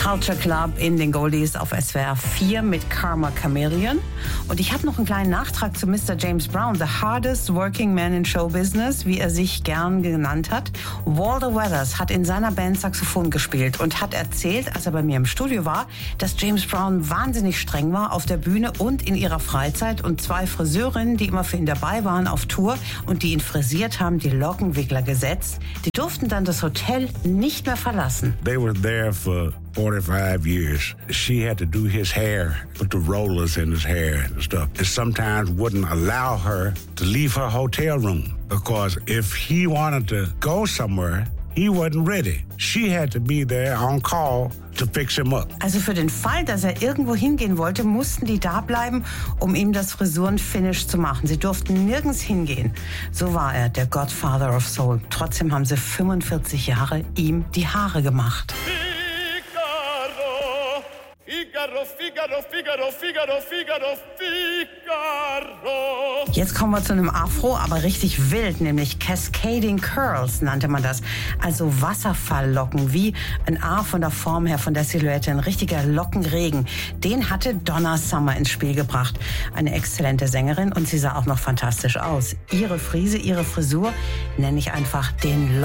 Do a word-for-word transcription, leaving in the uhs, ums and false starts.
Culture Club in den Goldies auf S W R vier mit Karma Chameleon. Und ich habe noch einen kleinen Nachtrag zu Mister James Brown, the hardest working man in show business, wie er sich gern genannt hat. Walter Weathers hat in seiner Band Saxophon gespielt und hat erzählt, als er bei mir im Studio war, dass James Brown wahnsinnig streng war auf der Bühne und in ihrer Freizeit und zwei Friseurinnen, die immer für ihn dabei waren auf Tour und die ihn frisiert haben, die Lockenwickler gesetzt, die durften dann das Hotel nicht mehr verlassen. They were there for forty-five years. She had to do his hair, put the rollers in his hair and stuff. And sometimes wouldn't allow her to leave her hotel room because if he wanted to go somewhere, he wasn't ready. She had to be there on call to fix him up. Also für den Fall, dass er irgendwo hingehen wollte, mussten die da bleiben, um ihm das Frisurenfinish zu machen. Sie durften nirgends hingehen. So war er, der Godfather of Soul. Trotzdem haben sie fünfundvierzig Jahre ihm die Haare gemacht. Figaro, Figaro, Figaro, Figaro, Figaro, Figaro. Jetzt kommen wir zu einem Afro, aber richtig wild, nämlich Cascading Curls nannte man das. Also Wasserfalllocken, wie ein A von der Form her, von der Silhouette, ein richtiger Lockenregen. Den hatte Donna Summer ins Spiel gebracht. Eine exzellente Sängerin und sie sah auch noch fantastisch aus. Ihre Frise, ihre Frisur nenne ich einfach den